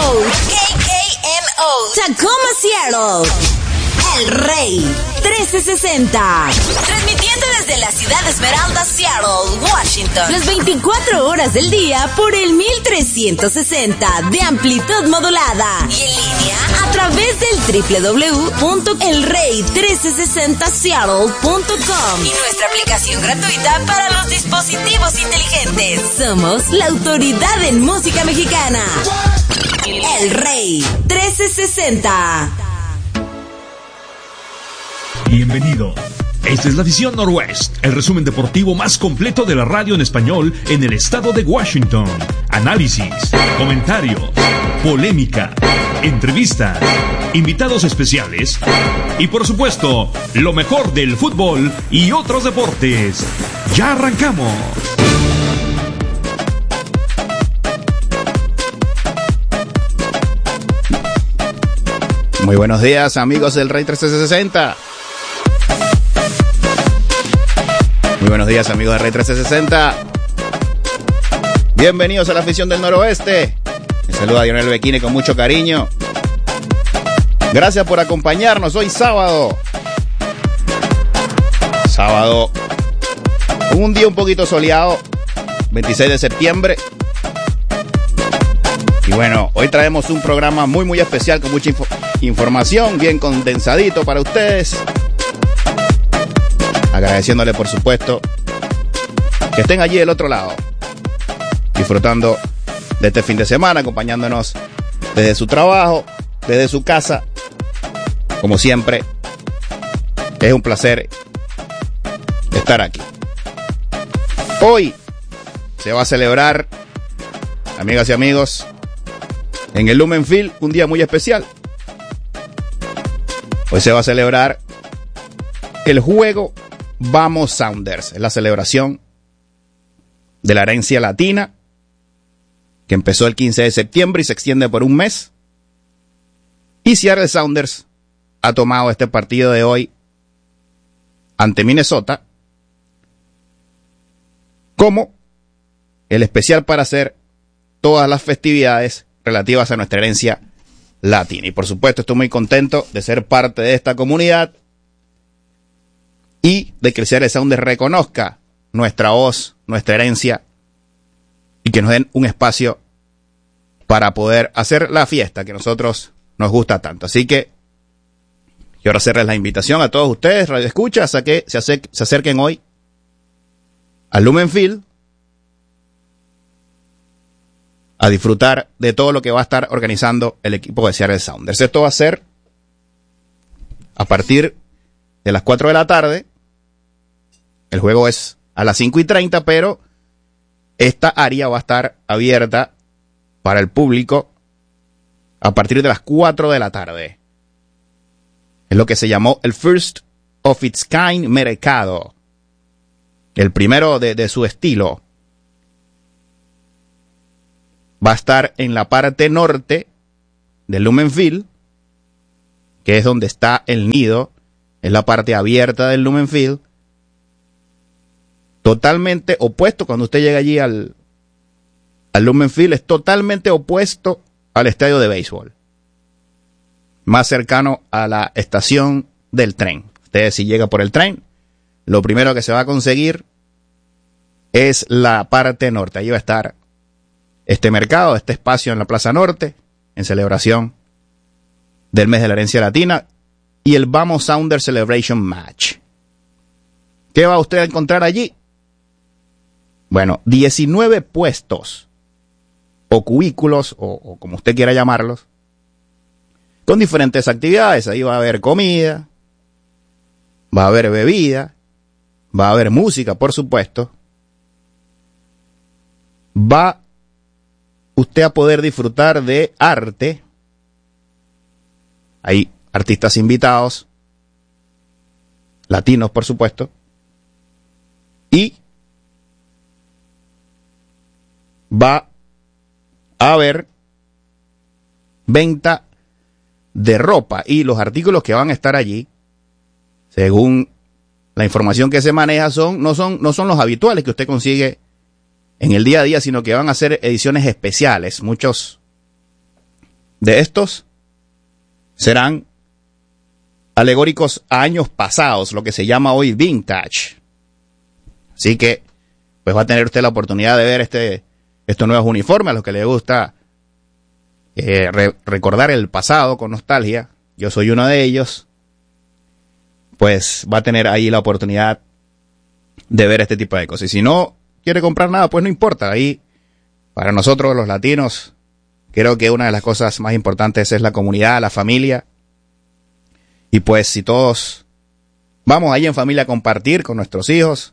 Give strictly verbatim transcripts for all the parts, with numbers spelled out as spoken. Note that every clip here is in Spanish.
O. K K M O. Tacoma, Seattle. El Rey trece sesenta. Transmitiendo desde la ciudad de Esmeralda, Seattle, Washington. Las veinticuatro horas del día por el mil trescientos sesenta de amplitud modulada. Y en línea a través del doble u doble u doble u punto el rey trece sesenta seattle punto com. Y nuestra aplicación gratuita para los dispositivos inteligentes. Somos la autoridad en música mexicana. El Rey trece sesenta. Bienvenido. Esta es la edición Noroeste, el resumen deportivo más completo de la radio en español en el estado de Washington. Análisis, comentarios, polémica, entrevistas, invitados especiales y, por supuesto, lo mejor del fútbol y otros deportes. ¡Ya arrancamos! Muy buenos días, amigos del Rey trece sesenta. Muy buenos días, amigos del Rey trece sesenta. Bienvenidos a la afición del Noroeste. Les saluda Dionel Bequine con mucho cariño. Gracias por acompañarnos hoy sábado. Sábado. Un día un poquito soleado. veintiséis de septiembre. Y bueno, hoy traemos un programa muy muy especial con mucha info- información, bien condensadito para ustedes. Agradeciéndole, por supuesto, que estén allí del otro lado, disfrutando de este fin de semana, acompañándonos desde su trabajo, desde su casa. Como siempre, es un placer estar aquí. Hoy se va a celebrar, amigas y amigos, en el Lumen Field, un día muy especial. Hoy se va a celebrar el juego Vamos Sounders. Es la celebración de la herencia latina que empezó el quince de septiembre y se extiende por un mes. Y Seattle Sounders ha tomado este partido de hoy ante Minnesota como el especial para hacer todas las festividades relativas a nuestra herencia latina. Y por supuesto estoy muy contento de ser parte de esta comunidad y de que el Seattle Sounders reconozca nuestra voz, nuestra herencia, y que nos den un espacio para poder hacer la fiesta que a nosotros nos gusta tanto. Así que quiero hacerles la invitación a todos ustedes, radioescuchas, a que se, acer- se acerquen hoy al Lumen Field a disfrutar de todo lo que va a estar organizando el equipo de Seattle Sounders. Esto va a ser a partir de las cuatro de la tarde. El juego es a las cinco y treinta, pero esta área va a estar abierta para el público a partir de las cuatro de la tarde. Es lo que se llamó el First of its Kind Mercado. El primero de, de su estilo. Va a estar en la parte norte del Lumen Field, que es donde está el nido. Es la parte abierta del Lumen Field. Totalmente opuesto, cuando usted llega allí al, al Lumen Field, es totalmente opuesto al estadio de béisbol. Más cercano a la estación del tren. Usted, si llega por el tren, lo primero que se va a conseguir es la parte norte. Allí va a estar este mercado, este espacio en la Plaza Norte, en celebración del mes de la herencia latina y el Vamos Sounders Celebration Match. ¿Qué va usted a encontrar allí? Bueno, diecinueve puestos o cubículos, o, o como usted quiera llamarlos, con diferentes actividades. Ahí va a haber comida, va a haber bebida, va a haber música, por supuesto. Va usted a poder disfrutar de arte. Hay artistas invitados, latinos, por supuesto, y va a haber venta de ropa, y los artículos que van a estar allí, según la información que se maneja, son no son no son los habituales que usted consigue en el día a día, sino que van a ser ediciones especiales. Muchos de estos serán alegóricos a años pasados, lo que se llama hoy vintage. Así que, pues va a tener usted la oportunidad de ver este, estos nuevos uniformes, a los que les gusta eh, re- recordar el pasado con nostalgia. Yo soy uno de ellos. Pues va a tener ahí la oportunidad de ver este tipo de cosas. Y si no quiere comprar nada, pues no importa. Ahí, para nosotros los latinos, creo que una de las cosas más importantes es la comunidad, la familia. Y pues si todos vamos ahí en familia a compartir con nuestros hijos,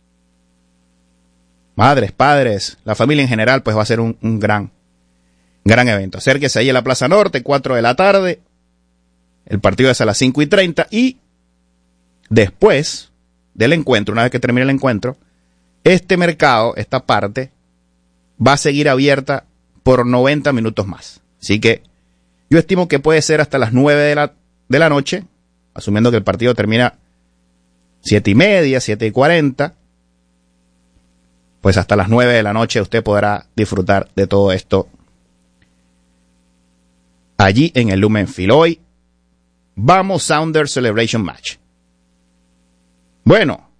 madres, padres, la familia en general, pues va a ser un, un gran, gran evento. Acérquese ahí a la Plaza Norte, cuatro de la tarde. El partido es a las cinco y treinta. Y después del encuentro, una vez que termine el encuentro, este mercado, esta parte, va a seguir abierta por noventa minutos más. Así que yo estimo que puede ser hasta las nueve de la, de la noche, asumiendo que el partido termina siete y media, siete y cuarenta. Pues hasta las nueve de la noche usted podrá disfrutar de todo esto allí en el Lumen Field. Hoy, vamos Sounders Celebration Match. Bueno,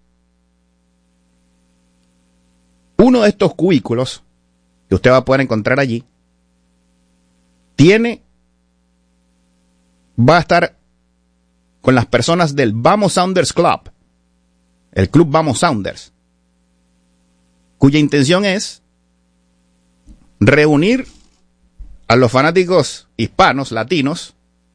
uno de estos cubículos que usted va a poder encontrar allí tiene, va a estar con las personas del Vamos Sounders Club, el Club Vamos Sounders, cuya intención es reunir a los fanáticos hispanos, latinos,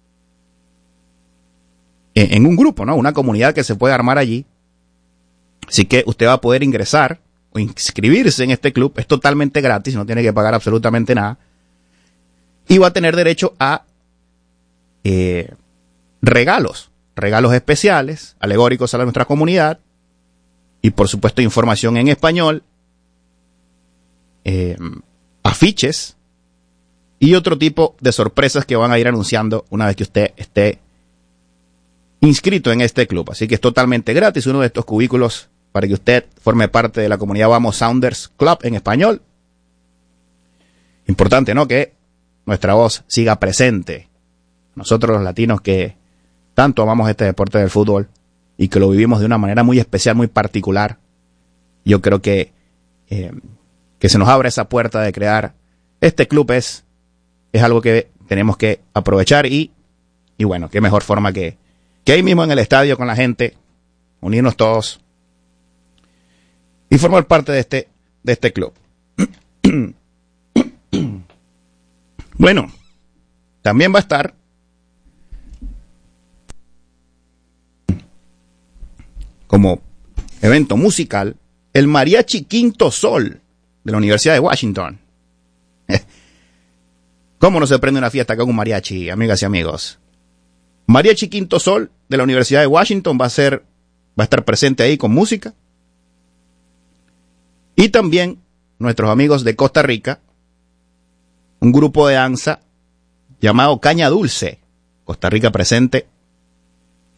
en, en un grupo, ¿no? Una comunidad que se puede armar allí. Así que usted va a poder ingresar o inscribirse en este club. Es totalmente gratis, no tiene que pagar absolutamente nada. Y va a tener derecho a eh, regalos, regalos especiales, alegóricos a nuestra comunidad. Y por supuesto información en español. Eh, afiches y otro tipo de sorpresas que van a ir anunciando una vez que usted esté inscrito en este club. Así que es totalmente gratis uno de estos cubículos para que usted forme parte de la comunidad Vamos Sounders Club en español. Importante, ¿no? Que nuestra voz siga presente. Nosotros los latinos que tanto amamos este deporte del fútbol y que lo vivimos de una manera muy especial, muy particular. Yo creo que eh, que se nos abra esa puerta de crear este club es, es algo que tenemos que aprovechar y, y bueno, qué mejor forma que, que ahí mismo en el estadio con la gente, unirnos todos y formar parte de este, de este club. Bueno, también va a estar como evento musical el Mariachi Quinto Sol de la Universidad de Washington. ¿Cómo no se prende una fiesta con un mariachi, amigas y amigos? Mariachi Quinto Sol de la Universidad de Washington va a ser, va a estar presente ahí con música. Y también nuestros amigos de Costa Rica, un grupo de danza llamado Caña Dulce. Costa Rica presente